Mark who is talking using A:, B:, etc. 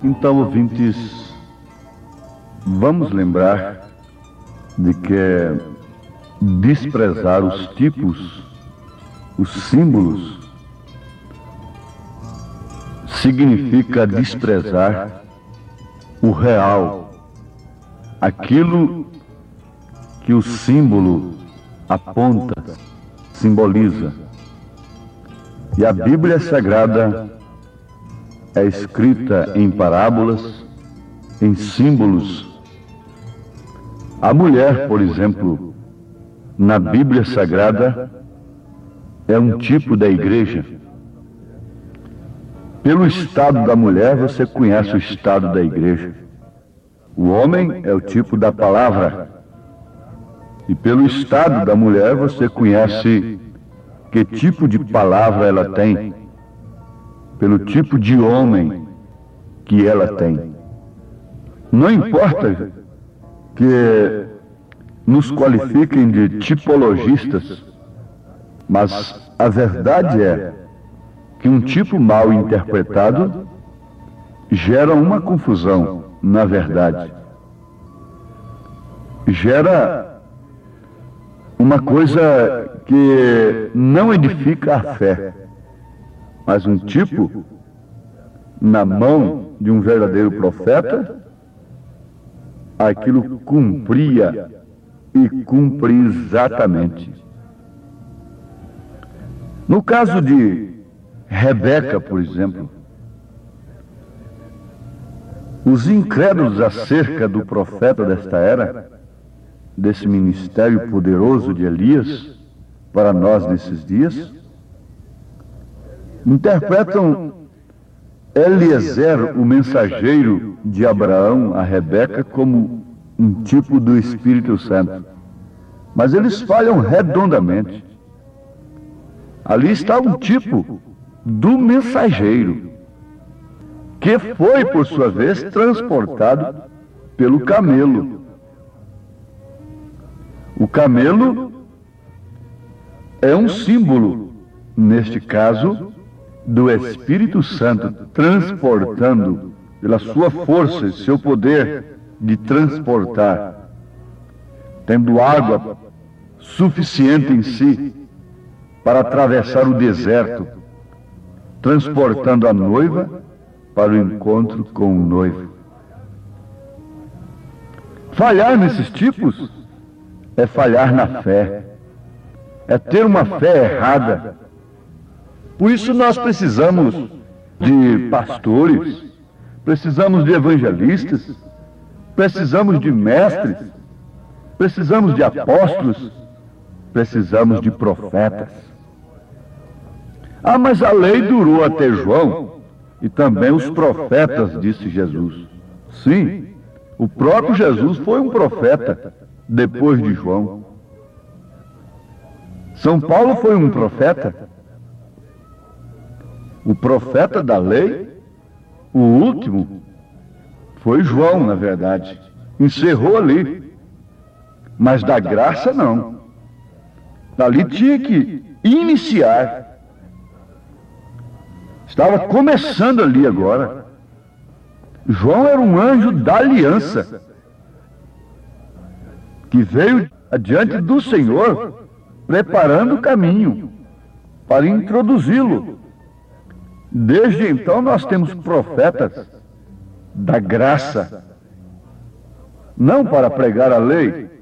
A: Então, ouvintes, vamos lembrar de que desprezar os tipos, os símbolos, significa desprezar o real, aquilo que o símbolo aponta, simboliza. E a Bíblia Sagrada é escrita em parábolas, em símbolos. A mulher, por exemplo, na Bíblia Sagrada, é um tipo da igreja. Pelo estado da mulher, você conhece o estado da igreja. O homem é o tipo da palavra. E pelo estado da mulher, você conhece que tipo de palavra ela tem, pelo tipo de homem que ela tem. Não importa que nos qualifiquem de tipologistas, mas a verdade é que um tipo mal interpretado gera uma confusão, na verdade. Gera uma coisa que não edifica a fé, mas um tipo, na mão de um verdadeiro profeta, aquilo cumpria e cumpre exatamente. No caso de Rebeca, por exemplo, os incrédulos acerca do profeta desta era, desse ministério poderoso de Elias, para nós nesses dias, interpretam Eliezer, o mensageiro de Abraão a Rebeca, como um tipo do Espírito Santo. Mas eles falham redondamente. Ali está um tipo do mensageiro, que foi, por sua vez, transportado pelo camelo. O camelo é um símbolo, neste caso, do Espírito Santo, transportando pela sua força e seu poder de transportar, tendo água suficiente em si para atravessar o deserto, transportando a noiva para o encontro com o noivo. Falhar nesses tipos é falhar na fé, é ter uma fé errada. Por isso nós precisamos de pastores, precisamos de evangelistas, precisamos de mestres, precisamos de apóstolos, precisamos de profetas. Ah, mas a lei durou até João, e também os profetas, disse Jesus. Sim, o próprio Jesus foi um profeta depois de João. São Paulo foi um profeta. O profeta da lei, o último, foi João, na verdade. Encerrou ali. Mas da graça, não. Ali tinha que iniciar. Estava começando ali agora. João era um anjo da aliança, que veio adiante do Senhor, preparando o caminho para introduzi-lo. Desde então nós temos profetas da graça, não para pregar a lei,